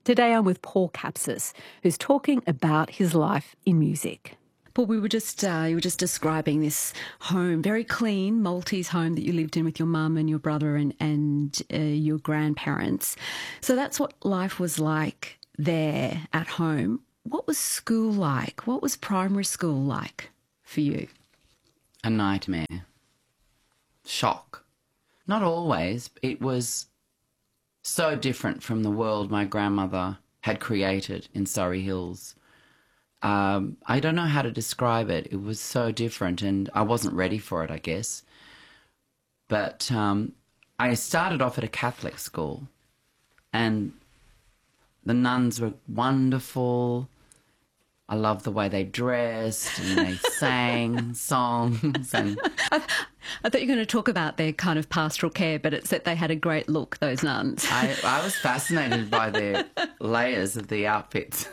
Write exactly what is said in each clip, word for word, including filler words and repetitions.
Today I'm with Paul Kapsis, who's talking about his life in music. Paul, we were just uh, you were just describing this home, very clean Maltese home that you lived in with your mum and your brother and and uh, your grandparents. So that's what life was like there at home. What was school like? What was primary school like for you? A nightmare. Shock. Not always. It was so different from the world my grandmother had created in Surrey Hills. Um, I don't know how to describe it. It was so different and I wasn't ready for it, I guess. But um, I started off at a Catholic school and the nuns were wonderful. I loved the way they dressed and they sang songs. And I, I thought you were going to talk about their kind of pastoral care, but it's that they had a great look, those nuns. I, I was fascinated by their layers of the outfits.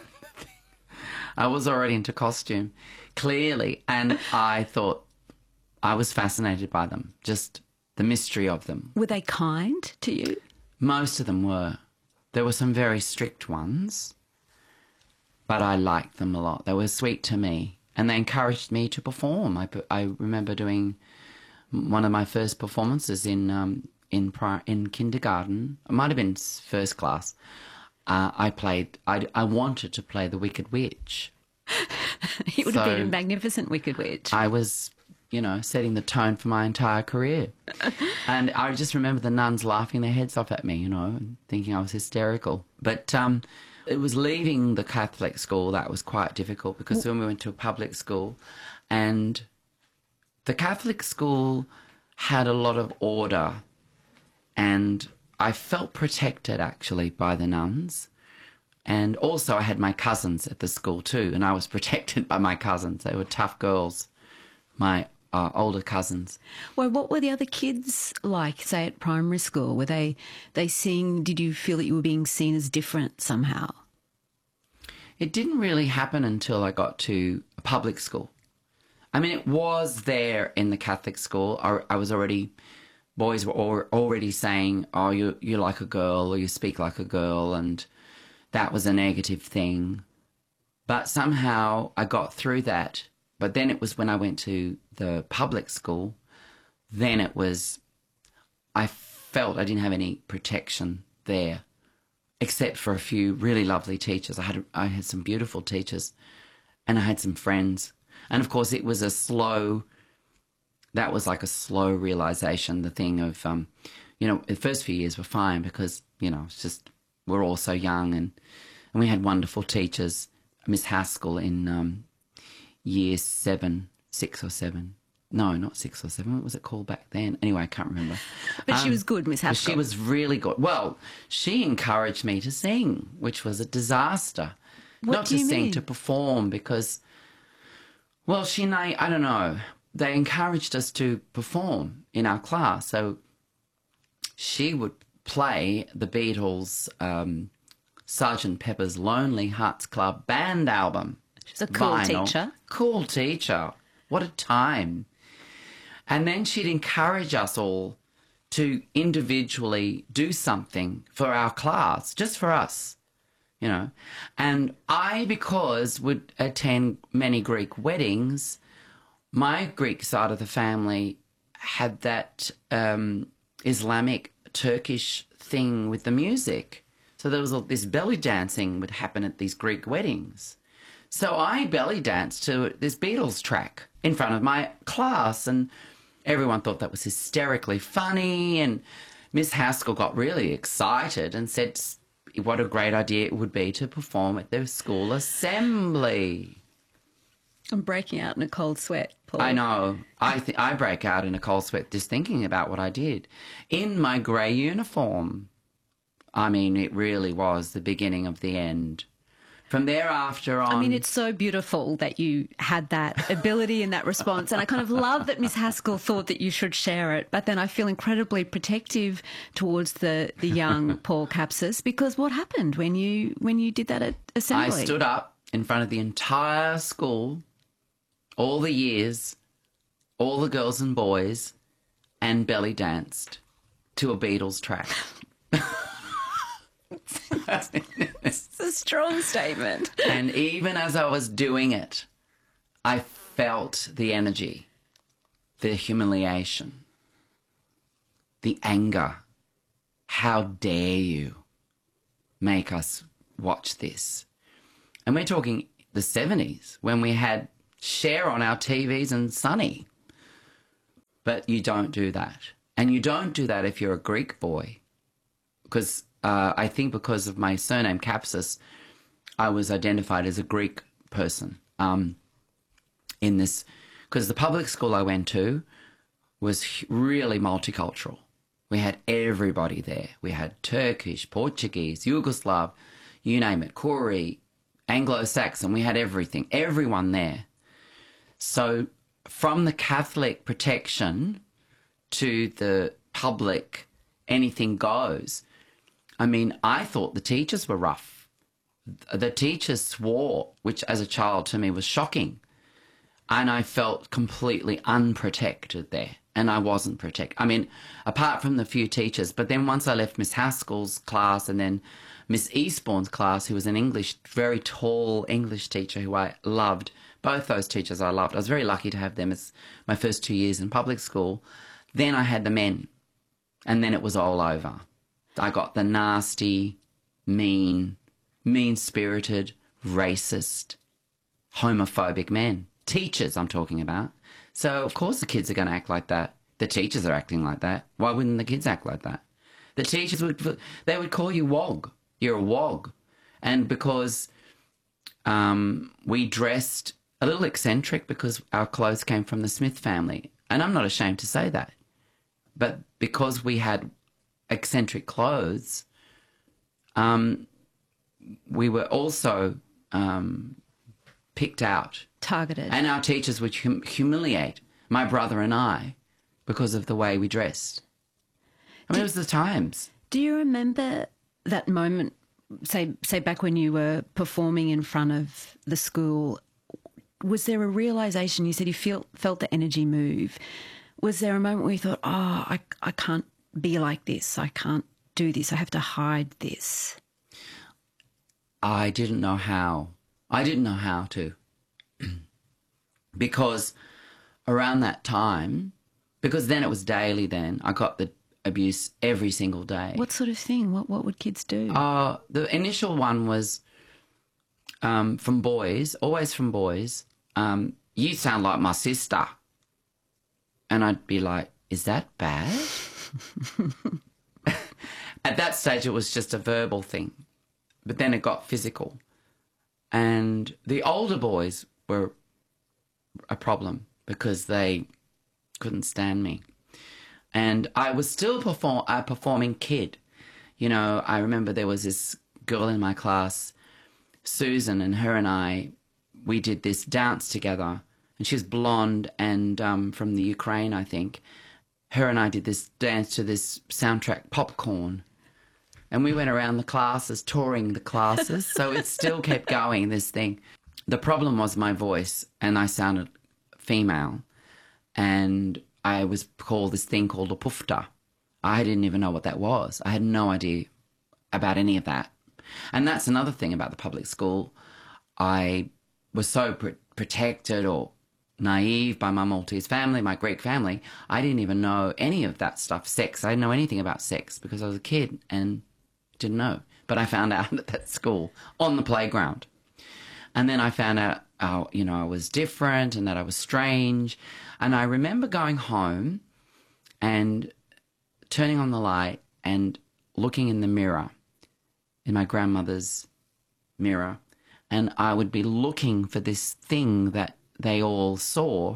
I was already into costume, clearly, and I thought I was fascinated by them, just the mystery of them. Were they kind to you? Most of them were. There were some very strict ones, but I liked them a lot. They were sweet to me, and they encouraged me to perform. I, I remember doing one of my first performances in um, in pri in kindergarten. It might have been first class. Uh, I played. I, I wanted to play the Wicked Witch. It would so have been a magnificent Wicked Witch. I was, you know, setting the tone for my entire career. And I just remember the nuns laughing their heads off at me, you know, and thinking I was hysterical. But um, it was leaving the Catholic school that was quite difficult because then we went to a public school and the Catholic school had a lot of order and I felt protected actually by the nuns. And also I had my cousins at the school too, and I was protected by my cousins. They were tough girls, my uh, older cousins. Well, what were the other kids like, say, at primary school? Were they, they seeing, did you feel that you were being seen as different somehow? It didn't really happen until I got to a public school. I mean, it was there in the Catholic school. I, I was already, boys were al already saying, oh, you, you're like a girl or you speak like a girl, and that was a negative thing. But somehow I got through that. But then it was when I went to the public school, then it was, I felt I didn't have any protection there, except for a few really lovely teachers. I had, I had some beautiful teachers and I had some friends. And of course it was a slow, that was like a slow realization, the thing of, um, you know, the first few years were fine because, you know, it's just, we're all so young, and, and we had wonderful teachers. Miss Haskell in um, year seven, six or seven. No, not six or seven. What was it called back then? Anyway, I can't remember. But um, she was good, Miss Haskell. She was really good. Well, she encouraged me to sing, which was a disaster. What Not do to you sing, mean? to perform, because, well, she, I don't know, they encouraged us to perform in our class. So she would play the Beatles' um, Sergeant Pepper's Lonely Hearts Club Band album. She's a cool vinyl. teacher. Cool teacher. What a time. And then she'd encourage us all to individually do something for our class, just for us, you know. And I, because would attend many Greek weddings, my Greek side of the family had that um, Islamic Turkish thing with the music. So there was all this belly dancing would happen at these Greek weddings. So I belly danced to this Beatles track in front of my class, and everyone thought that was hysterically funny, and Miss Haskell got really excited and said what a great idea it would be to perform at their school assembly. I'm breaking out in a cold sweat, Paul. I know. I th I break out in a cold sweat just thinking about what I did. In my grey uniform. I mean, it really was the beginning of the end. From thereafter on... I mean, it's so beautiful that you had that ability and that response, and I kind of love that Miss Haskell thought that you should share it, but then I feel incredibly protective towards the, the young Paul Kapsis, because what happened when you, when you did that at assembly? I stood up in front of the entire school, all the years, all the girls and boys, and belly danced to a Beatles track. strong statement. And even as I was doing it, I felt the energy, the humiliation, the anger. How dare you make us watch this? And we're talking the seventies, when we had Cher on our T Vs and Sunny. But you don't do that. And you don't do that if you're a Greek boy. Because uh, I think because of my surname, Kapsis, I was identified as a Greek person um, in this. Because the public school I went to was really multicultural. We had everybody there. We had Turkish, Portuguese, Yugoslav, you name it, Koori, Anglo-Saxon. We had everything, everyone there. So from the Catholic protection to the public, anything goes. I mean, I thought the teachers were rough. The teachers swore, which as a child to me was shocking. And I felt completely unprotected there. And I wasn't protected. I mean, apart from the few teachers. But then once I left Miss Haskell's class and then Miss Eastbourne's class, who was an English, very tall English teacher who I loved. Both those teachers I loved. I was very lucky to have them as my first two years in public school. Then I had the men. And then it was all over. I got the nasty, mean, mean-spirited, racist, homophobic men. Teachers I'm talking about. So, of course, the kids are going to act like that. The teachers are acting like that. Why wouldn't the kids act like that? The teachers would, they would call you wog. You're a wog. And because um, we dressed a little eccentric because our clothes came from the Smith family. And I'm not ashamed to say that. But because we had eccentric clothes, um, we were also um, picked out. Targeted. And our teachers would hum- humiliate my brother and I because of the way we dressed. I mean, do, it was the times. Do you remember that moment, say, say back when you were performing in front of the school, was there a realisation, you said you feel, felt the energy move, was there a moment where you thought, oh, I, I can't be like this, I can't do this, I have to hide this? I didn't know how. I didn't know how to. Because around that time, because then it was daily then, I got the abuse every single day. What sort of thing? What what would kids do? Uh, the initial one was um, from boys, always from boys. Um, you sound like my sister. And I'd be like, is that bad? At that stage, it was just a verbal thing. But then it got physical. And the older boys were a problem because they couldn't stand me. And I was still perform a performing kid. You know, I remember there was this girl in my class, Susan, and her and I, we did this dance together. And she was blonde and um, from the Ukraine, I think. Her and I did this dance to this soundtrack, Popcorn. And we went around the classes, touring the classes. So it still kept going, this thing. The problem was my voice, and I sounded female. And I was called this thing called a pufta. I didn't even know what that was. I had no idea about any of that. And that's another thing about the public school. I was so pr- protected or naive by my Maltese family, my Greek family. I didn't even know any of that stuff, sex. I didn't know anything about sex because I was a kid and didn't know. But I found out at that school on the playground. And then I found out, oh, you know, I was different and that I was strange. And I remember going home and turning on the light and looking in the mirror, in my grandmother's mirror, and I would be looking for this thing that they all saw.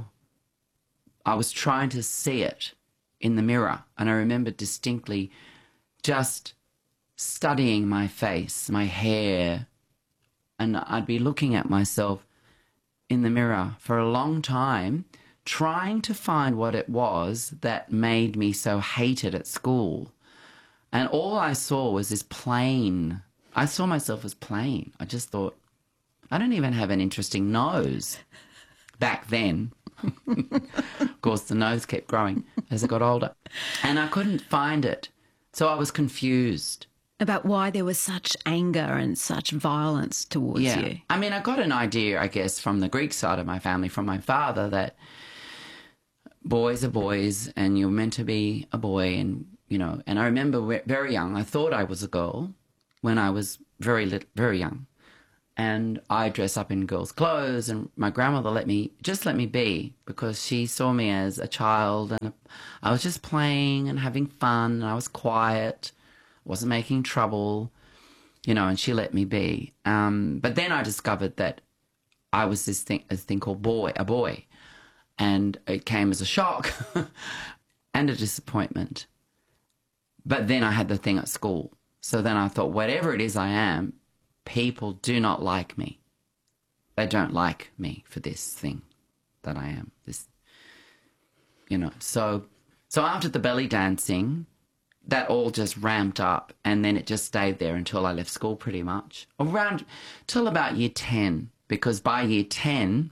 I was trying to see it in the mirror. And I remember distinctly just studying my face, my hair, and I'd be looking at myself in the mirror for a long time, trying to find what it was that made me so hated at school. And all I saw was this plain. I saw myself as plain. I just thought, I don't even have an interesting nose. Back then. Of course, the nose kept growing as I got older. And I couldn't find it. So I was confused. About why there was such anger and such violence towards yeah. you. I mean, I got an idea, I guess, from the Greek side of my family, from my father, that boys are boys and you're meant to be a boy. And, you know, and I remember very young, I thought I was a girl when I was very, lit- very young. And I dress up in girls' clothes, and my grandmother let me, just let me be, because she saw me as a child, and I was just playing and having fun, and I was quiet, wasn't making trouble, you know, and she let me be. Um, but then I discovered that I was this thing, a thing called boy, a boy, and it came as a shock and a disappointment. But then I had the thing at school. So then I thought, whatever it is I am, people do not like me. They don't like me for this thing that I am. This, you know. So, so after the belly dancing, that all just ramped up, and then it just stayed there until I left school, pretty much around till about year ten. Because by year ten,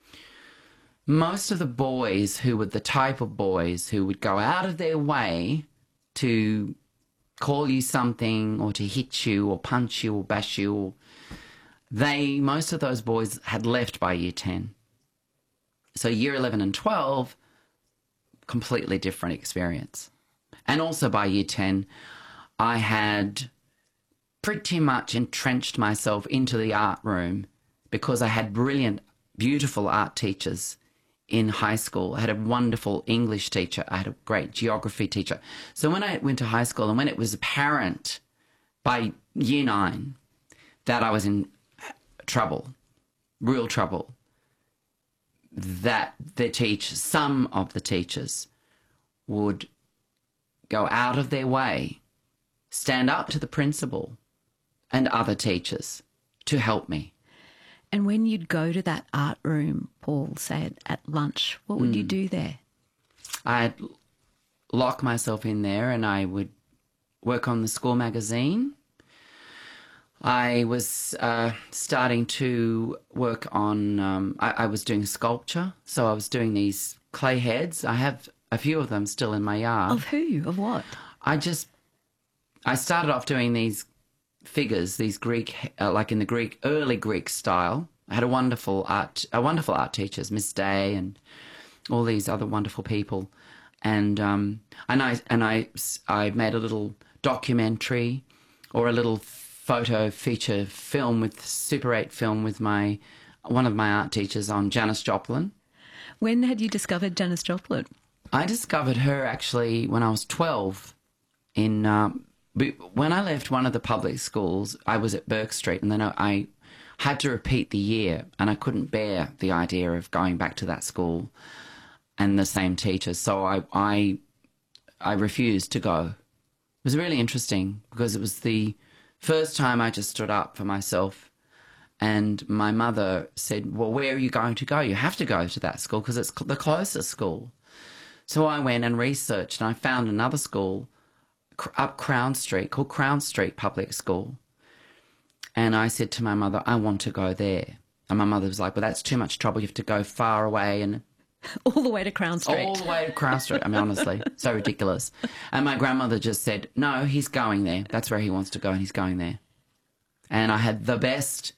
most of the boys who were the type of boys who would go out of their way to call you something or to hit you or punch you or bash you, or they, most of those boys had left by year ten. So year eleven and twelve, completely different experience. And also by year ten, I had pretty much entrenched myself into the art room because I had brilliant, beautiful art teachers in high school. I had a wonderful English teacher. I had a great geography teacher. So when I went to high school, and when it was apparent by year nine that I was in trouble, real trouble, that the teach, some of the teachers would go out of their way, stand up to the principal and other teachers to help me. And when you'd go to that art room, Paul, say at, at lunch, what would mm. you do there? I'd lock myself in there and I would work on the school magazine. I was uh, starting to work on, um, I, I was doing sculpture. So I was doing these clay heads. I have a few of them still in my yard. Of who? Of what? I just, I started off doing these figures, these Greek, uh, like in the Greek, early Greek style. I had a wonderful art, a wonderful art teachers, Miss Day and all these other wonderful people. And, um, and I, and I, I made a little documentary or a little photo feature film with Super eight film with my, one of my art teachers on Janis Joplin. When had you discovered Janis Joplin? I discovered her actually when I was twelve. In um, when I left one of the public schools, I was at Burke Street, and then I, I had to repeat the year, and I couldn't bear the idea of going back to that school and the same teachers. So I, I, I refused to go. It was really interesting because it was the first time I just stood up for myself. And my mother said, well, where are you going to go? You have to go to that school because it's the closest school. So I went and researched, and I found another school up Crown Street called Crown Street Public School. And I said to my mother, I want to go there. And my mother was like, well, that's too much trouble. You have to go far away. And all the way to Crown Street. All the way to Crown Street. I mean, honestly, so ridiculous. And my grandmother just said, no, he's going there. That's where he wants to go, and he's going there. And I had the best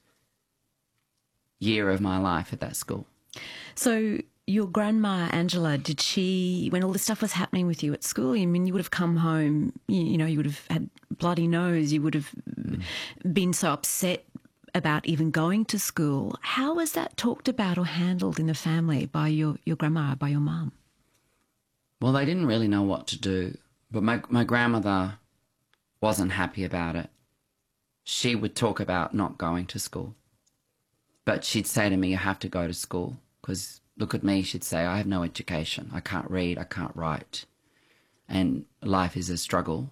year of my life at that school. So your grandma, Angela, did she, when all this stuff was happening with you at school, I mean, you would have come home, you, you know, you would have had bloody nose, you would have mm. been so upset about even going to school. How was that talked about or handled in the family by your, your grandma, by your mum? Well, they didn't really know what to do, but my, my grandmother wasn't happy about it. She would talk about not going to school, but she'd say to me, you have to go to school because look at me, she'd say, I have no education. I can't read, I can't write. And life is a struggle.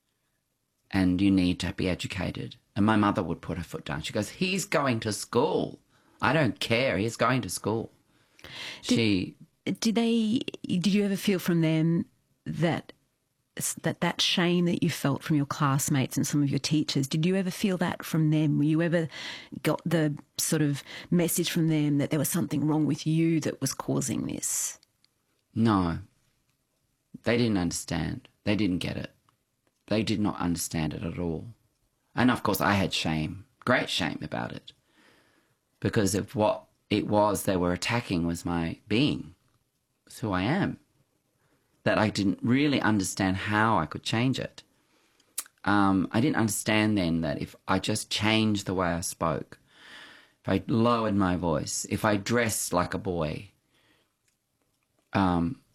And you need to be educated. And my mother would put her foot down. She goes, he's going to school. I don't care. He's going to school. Did, she... Did they, did you ever feel from them that that that shame that you felt from your classmates and some of your teachers, did you ever feel that from them? Were you ever got the sort of message from them that there was something wrong with you that was causing this? No. They didn't understand. They didn't get it. They did not understand it at all. And of course I had shame, great shame about it, because of what it was they were attacking was my being. It's who I am. That I didn't really understand how I could change it. Um, I didn't understand then that if I just changed the way I spoke, if I lowered my voice, if I dressed like a boy, um,